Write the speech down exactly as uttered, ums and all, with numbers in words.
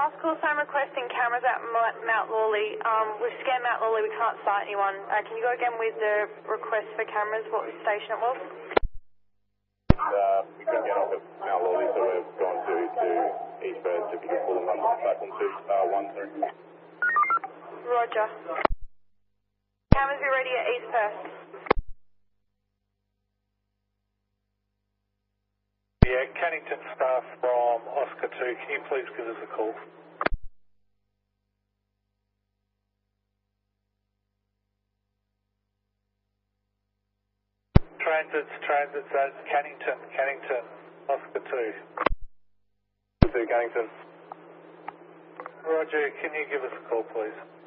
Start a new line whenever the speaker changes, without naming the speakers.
last call, so I'm requesting cameras at Mount Mount Lawley. Um, we've scanned Mount Lawley, we can't sight anyone. Uh, can you go again with the request for cameras, what station it was?
Uh, we couldn't get off at Mount Lawley, so we've gone to, to East Perth if you can pull them up on platform two, uh, one, three.
Roger. Cameras be ready at East Perth.
Yeah, Cannington staff from Oscar two, can you please give us a call? Transits, transits, that's Cannington, Cannington, Oscar two.
To Cannington.
Roger, can you give us a call please?